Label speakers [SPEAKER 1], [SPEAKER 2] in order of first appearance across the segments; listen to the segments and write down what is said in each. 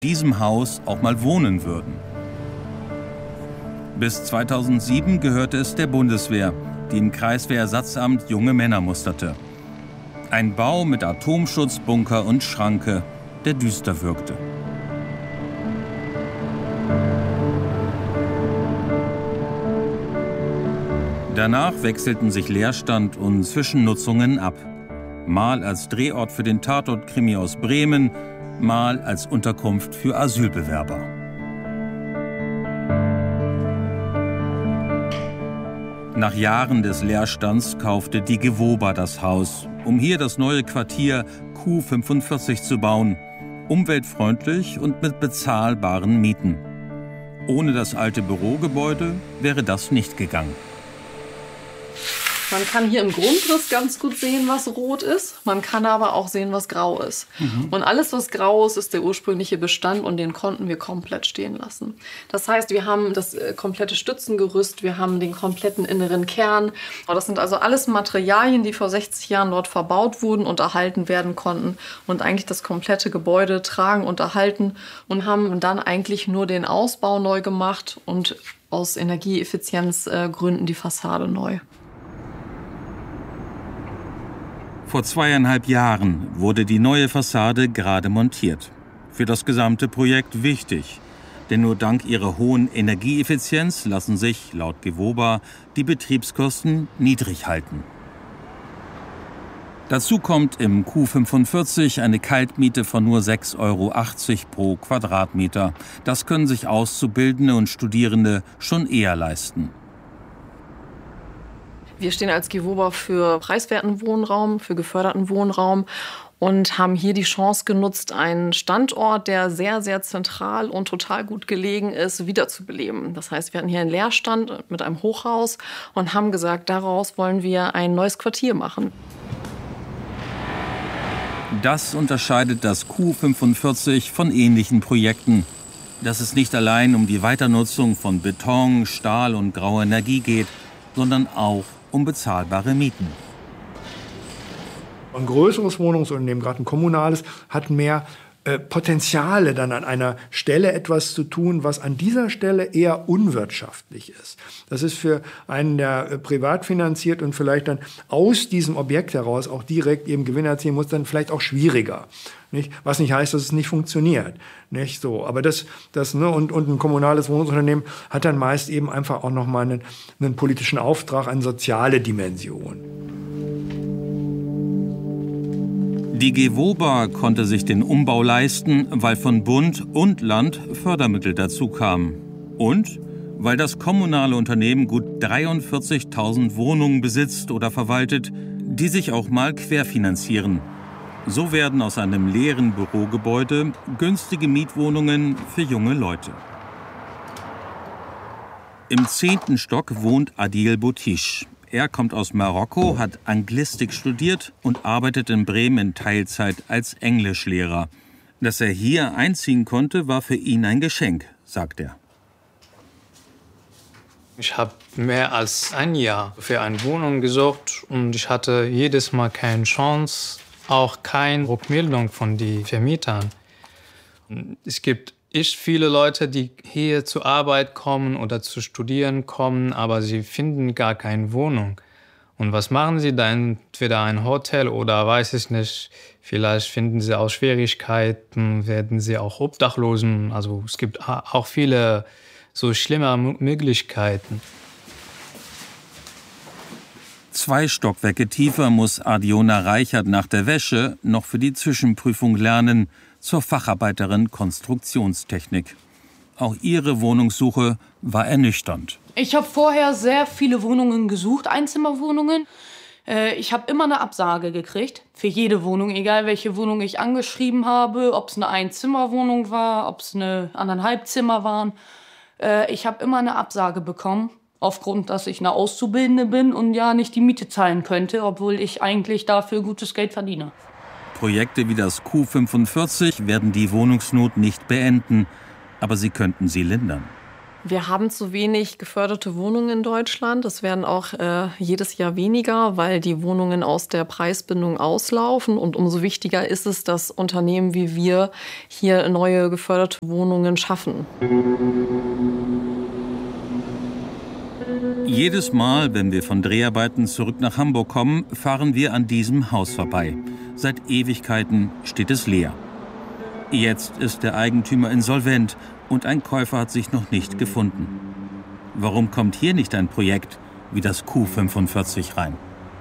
[SPEAKER 1] diesem Haus auch mal wohnen würden. Bis 2007 gehörte es der Bundeswehr, die im Kreiswehrersatzamt junge Männer musterte. Ein Bau mit Atomschutz, Bunker und Schranke, der düster wirkte. Danach wechselten sich Leerstand und Zwischennutzungen ab. Mal als Drehort für den Tatort-Krimi aus Bremen, mal als Unterkunft für Asylbewerber. Nach Jahren des Leerstands kaufte die Gewoba das Haus, um hier das neue Quartier Q45 zu bauen. Umweltfreundlich und mit bezahlbaren Mieten. Ohne das alte Bürogebäude wäre das nicht gegangen.
[SPEAKER 2] Man kann hier im Grundriss ganz gut sehen, was rot ist. Man kann aber auch sehen, was grau ist. Und alles, was grau ist, ist der ursprüngliche Bestand und den konnten wir komplett stehen lassen. Das heißt, wir haben das komplette Stützengerüst, wir haben den kompletten inneren Kern. Das sind also alles Materialien, die vor 60 Jahren dort verbaut wurden und erhalten werden konnten und eigentlich das komplette Gebäude tragen und erhalten und haben dann eigentlich nur den Ausbau neu gemacht und aus Energieeffizienzgründen die Fassade neu.
[SPEAKER 1] Vor 2,5 Jahren wurde die neue Fassade gerade montiert. Für das gesamte Projekt wichtig, denn nur dank ihrer hohen Energieeffizienz lassen sich, laut Gewoba, die Betriebskosten niedrig halten. Dazu kommt im Q45 eine Kaltmiete von nur 6,80 € pro Quadratmeter. Das können sich Auszubildende und Studierende schon eher leisten.
[SPEAKER 2] Wir stehen als Gewoba für preiswerten Wohnraum, für geförderten Wohnraum und haben hier die Chance genutzt, einen Standort, der sehr, sehr zentral und total gut gelegen ist, wiederzubeleben. Das heißt, wir hatten hier einen Leerstand mit einem Hochhaus und haben gesagt, daraus wollen wir ein neues Quartier machen.
[SPEAKER 1] Das unterscheidet das Q45 von ähnlichen Projekten. Dass es nicht allein um die Weiternutzung von Beton, Stahl und grauer Energie geht, sondern auch um bezahlbare Mieten.
[SPEAKER 3] Ein größeres Wohnungsunternehmen, gerade ein kommunales, hat mehr Potenziale, dann an einer Stelle etwas zu tun, was an dieser Stelle eher unwirtschaftlich ist. Das ist für einen, der privat finanziert und vielleicht dann aus diesem Objekt heraus auch direkt eben Gewinn erzielen muss, dann vielleicht auch schwieriger. Nicht? Was nicht heißt, dass es nicht funktioniert. Nicht so. Aber und ein kommunales Wohnungsunternehmen hat dann meist eben einfach auch nochmal einen politischen Auftrag, eine soziale Dimension.
[SPEAKER 1] Die Gewoba konnte sich den Umbau leisten, weil von Bund und Land Fördermittel dazu kamen. Und weil das kommunale Unternehmen gut 43.000 Wohnungen besitzt oder verwaltet, die sich auch mal querfinanzieren. So werden aus einem leeren Bürogebäude günstige Mietwohnungen für junge Leute. Im 10. Stock wohnt Adil Boutiche. Er kommt aus Marokko, hat Anglistik studiert und arbeitet in Bremen in Teilzeit als Englischlehrer. Dass er hier einziehen konnte, war für ihn ein Geschenk, sagt er.
[SPEAKER 4] Ich habe mehr als ein Jahr für eine Wohnung gesucht und ich hatte jedes Mal keine Chance, auch keine Rückmeldung von den Vermietern. Es gibt echt viele Leute, die hier zur Arbeit kommen oder zu studieren kommen, aber sie finden gar keine Wohnung. Und was machen sie dann? Entweder ein Hotel oder weiß ich nicht. Vielleicht finden sie auch Schwierigkeiten, werden sie auch Obdachlosen. Also es gibt auch viele so schlimme Möglichkeiten.
[SPEAKER 1] 2 Stockwerke tiefer muss Adiona Reichert nach der Wäsche noch für die Zwischenprüfung lernen, zur Facharbeiterin Konstruktionstechnik. Auch ihre Wohnungssuche war ernüchternd.
[SPEAKER 5] Ich habe vorher sehr viele Wohnungen gesucht, Einzimmerwohnungen. Ich habe immer eine Absage gekriegt für jede Wohnung, egal welche Wohnung ich angeschrieben habe, ob es eine Einzimmerwohnung war, ob es eine 1,5 Zimmer waren. Ich habe immer eine Absage bekommen, aufgrund, dass ich eine Auszubildende bin und ja nicht die Miete zahlen könnte, obwohl ich eigentlich dafür gutes Geld verdiene.
[SPEAKER 1] Projekte wie das Q45 werden die Wohnungsnot nicht beenden, aber sie könnten sie lindern.
[SPEAKER 2] Wir haben zu wenig geförderte Wohnungen in Deutschland. Es werden auch jedes Jahr weniger, weil die Wohnungen aus der Preisbindung auslaufen. Und umso wichtiger ist es, dass Unternehmen wie wir hier neue geförderte Wohnungen schaffen.
[SPEAKER 1] Jedes Mal, wenn wir von Dreharbeiten zurück nach Hamburg kommen, fahren wir an diesem Haus vorbei. Seit Ewigkeiten steht es leer. Jetzt ist der Eigentümer insolvent und ein Käufer hat sich noch nicht gefunden. Warum kommt hier nicht ein Projekt wie das Q45 rein?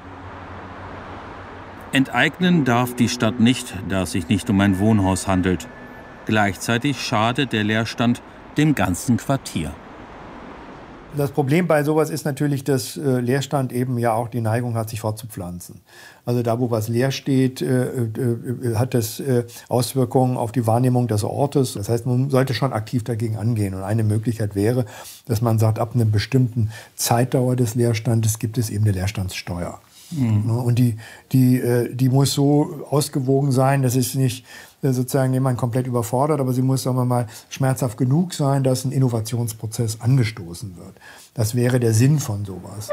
[SPEAKER 1] Enteignen darf die Stadt nicht, da es sich nicht um ein Wohnhaus handelt. Gleichzeitig schadet der Leerstand dem ganzen Quartier.
[SPEAKER 3] Das Problem bei sowas ist natürlich, dass Leerstand eben ja auch die Neigung hat, sich fortzupflanzen. Also da, wo was leer steht, hat das Auswirkungen auf die Wahrnehmung des Ortes. Das heißt, man sollte schon aktiv dagegen angehen. Und eine Möglichkeit wäre, dass man sagt, ab einer bestimmten Zeitdauer des Leerstandes gibt es eben eine Leerstandssteuer. Mhm. Und die muss so ausgewogen sein, dass es nicht sozusagen jemand komplett überfordert, aber sie muss, sagen wir mal, schmerzhaft genug sein, dass ein Innovationsprozess angestoßen wird. Das wäre der Sinn von sowas.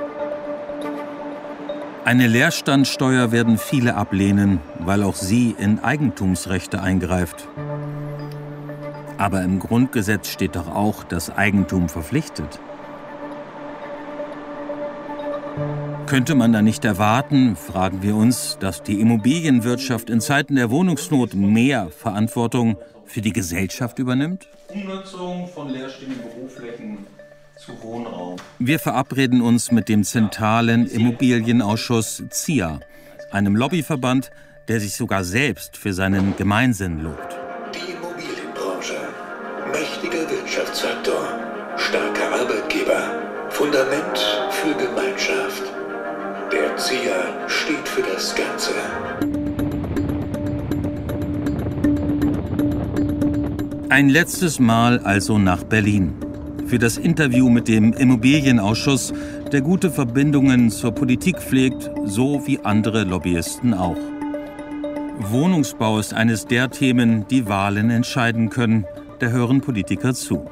[SPEAKER 1] Eine Leerstandssteuer werden viele ablehnen, weil auch sie in Eigentumsrechte eingreift. Aber im Grundgesetz steht doch auch, dass Eigentum verpflichtet. Könnte man da nicht erwarten, fragen wir uns, dass die Immobilienwirtschaft in Zeiten der Wohnungsnot mehr Verantwortung für die Gesellschaft übernimmt? Umnutzung von leerstehenden Büroflächen zu Wohnraum. Wir verabreden uns mit dem zentralen Immobilienausschuss ZIA, einem Lobbyverband, der sich sogar selbst für seinen Gemeinsinn lobt.
[SPEAKER 6] Die Immobilienbranche, mächtiger Wirtschaftsfaktor, starker Arbeitgeber, Fundament für Gemeinschaft. Der ZIA steht für das Ganze.
[SPEAKER 1] Ein letztes Mal also nach Berlin. Für das Interview mit dem Immobilienausschuss, der gute Verbindungen zur Politik pflegt, so wie andere Lobbyisten auch. Wohnungsbau ist eines der Themen, die Wahlen entscheiden können. Da hören Politiker zu.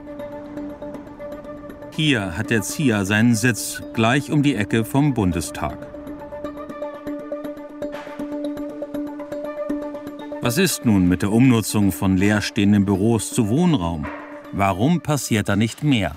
[SPEAKER 1] Hier hat der ZIA seinen Sitz, gleich um die Ecke vom Bundestag. Was ist nun mit der Umnutzung von leerstehenden Büros zu Wohnraum? Warum passiert da nicht mehr?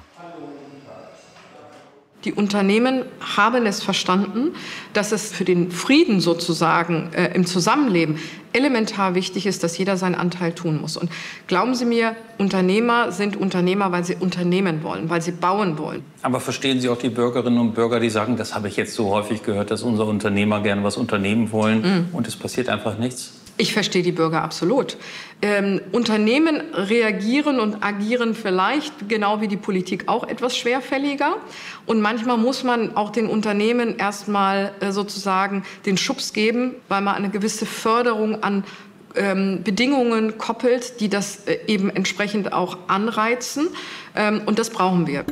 [SPEAKER 7] Die Unternehmen haben es verstanden, dass es für den Frieden sozusagen im Zusammenleben elementar wichtig ist, dass jeder seinen Anteil tun muss. Und glauben Sie mir, Unternehmer sind Unternehmer, weil sie unternehmen wollen, weil sie bauen wollen.
[SPEAKER 1] Aber verstehen Sie auch die Bürgerinnen und Bürger, die sagen, das habe ich jetzt so häufig gehört, dass unsere Unternehmer gerne was unternehmen wollen und es passiert einfach nichts?
[SPEAKER 7] Ich verstehe die Bürger absolut. Unternehmen reagieren und agieren vielleicht, genau wie die Politik, auch etwas schwerfälliger. Und manchmal muss man auch den Unternehmen erstmal sozusagen den Schubs geben, weil man eine gewisse Förderung an Bedingungen koppelt, die das eben entsprechend auch anreizen. Und das brauchen wir.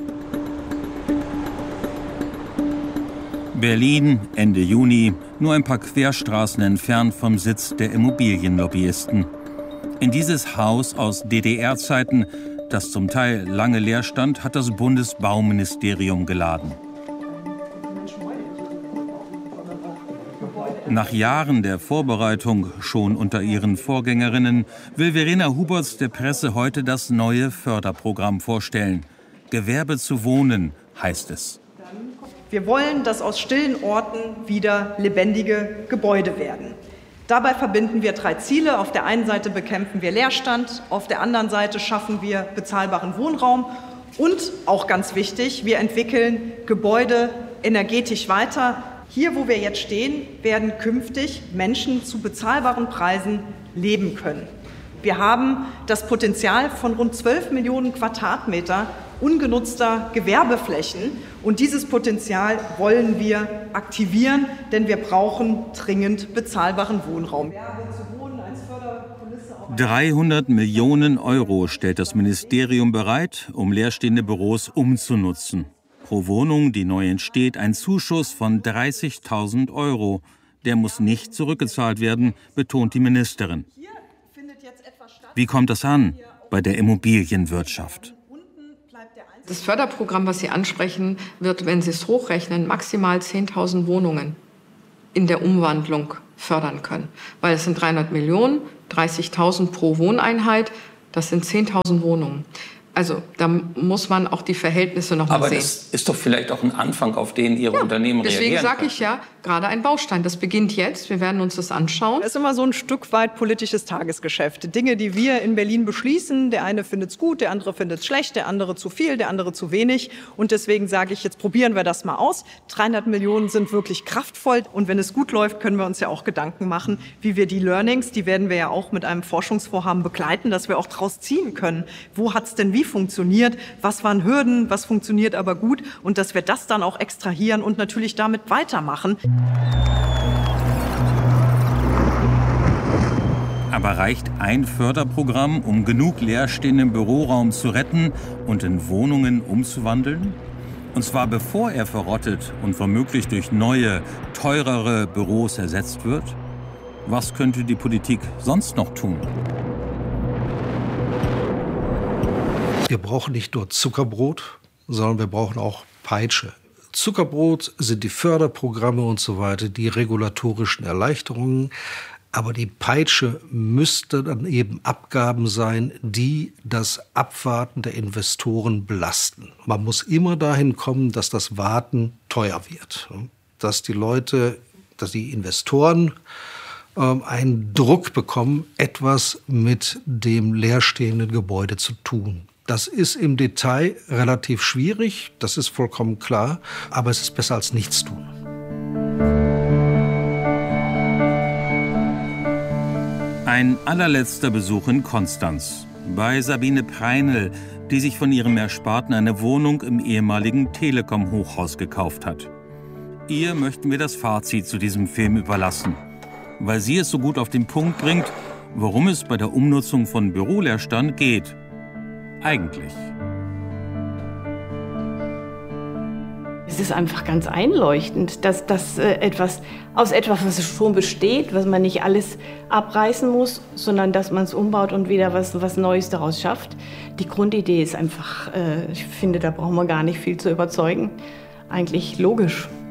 [SPEAKER 1] Berlin, Ende Juni, nur ein paar Querstraßen entfernt vom Sitz der Immobilienlobbyisten. In dieses Haus aus DDR-Zeiten, das zum Teil lange leer stand, hat das Bundesbauministerium geladen. Nach Jahren der Vorbereitung, schon unter ihren Vorgängerinnen, will Verena Huberts der Presse heute das neue Förderprogramm vorstellen. Gewerbe zu wohnen, heißt es.
[SPEAKER 8] Wir wollen, dass aus stillen Orten wieder lebendige Gebäude werden. Dabei verbinden wir 3 Ziele. Auf der einen Seite bekämpfen wir Leerstand, auf der anderen Seite schaffen wir bezahlbaren Wohnraum und, auch ganz wichtig, wir entwickeln Gebäude energetisch weiter. Hier, wo wir jetzt stehen, werden künftig Menschen zu bezahlbaren Preisen leben können. Wir haben das Potenzial von rund 12 Millionen Quadratmeter ungenutzter Gewerbeflächen. Und dieses Potenzial wollen wir aktivieren, denn wir brauchen dringend bezahlbaren Wohnraum.
[SPEAKER 1] 300 Millionen Euro stellt das Ministerium bereit, um leerstehende Büros umzunutzen. Pro Wohnung, die neu entsteht, ein Zuschuss von 30.000 Euro. Der muss nicht zurückgezahlt werden, betont die Ministerin. Wie kommt das an bei der Immobilienwirtschaft?
[SPEAKER 7] Das Förderprogramm, was Sie ansprechen, wird, wenn Sie es hochrechnen, maximal 10.000 Wohnungen in der Umwandlung fördern können. Weil es sind 300 Millionen, 30.000 pro Wohneinheit, das sind 10.000 Wohnungen. Also da muss man auch die Verhältnisse noch mal sehen.
[SPEAKER 9] Aber das ist doch vielleicht auch ein Anfang, auf den Ihre Unternehmen reagieren können.
[SPEAKER 7] Deswegen sage ich ja, gerade ein Baustein. Das beginnt jetzt. Wir werden uns das anschauen.
[SPEAKER 8] Es ist immer so ein Stück weit politisches Tagesgeschäft. Dinge, die wir in Berlin beschließen, der eine findet es gut, der andere findet es schlecht, der andere zu viel, der andere zu wenig. Und deswegen sage ich, jetzt probieren wir das mal aus. 300 Millionen sind wirklich kraftvoll. Und wenn es gut läuft, können wir uns ja auch Gedanken machen, wie wir die Learnings, die werden wir ja auch mit einem Forschungsvorhaben begleiten, dass wir auch daraus ziehen können. Wo hat es denn wie funktioniert? Was waren Hürden? Was funktioniert aber gut? Und dass wir das dann auch extrahieren und natürlich damit weitermachen.
[SPEAKER 1] Aber reicht ein Förderprogramm, um genug leerstehenden Büroraum zu retten und in Wohnungen umzuwandeln? Und zwar bevor er verrottet und womöglich durch neue, teurere Büros ersetzt wird? Was könnte die Politik sonst noch tun?
[SPEAKER 10] Wir brauchen nicht nur Zuckerbrot, sondern wir brauchen auch Peitsche. Zuckerbrot sind die Förderprogramme und so weiter, die regulatorischen Erleichterungen. Aber die Peitsche müsste dann eben Abgaben sein, die das Abwarten der Investoren belasten. Man muss immer dahin kommen, dass das Warten teuer wird. Dass die Investoren einen Druck bekommen, etwas mit dem leerstehenden Gebäude zu tun. Das ist im Detail relativ schwierig, das ist vollkommen klar, aber es ist besser als nichts tun.
[SPEAKER 1] Ein allerletzter Besuch in Konstanz bei Sabine Preinl, die sich von ihrem Ersparten eine Wohnung im ehemaligen Telekom-Hochhaus gekauft hat. Ihr möchten wir das Fazit zu diesem Film überlassen, weil sie es so gut auf den Punkt bringt, worum es bei der Umnutzung von Büroleerstand geht. Eigentlich.
[SPEAKER 5] Es ist einfach ganz einleuchtend, dass das aus etwas, was schon besteht, was man nicht alles abreißen muss, sondern dass man es umbaut und wieder was Neues daraus schafft. Die Grundidee ist einfach, ich finde, da brauchen wir gar nicht viel zu überzeugen, eigentlich logisch.